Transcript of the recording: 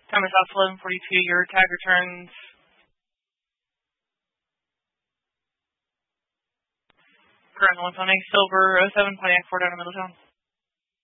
Time is off 11:42. Your tag returns. Current 1 on a silver 07 Pontiac Ford out of Middletown.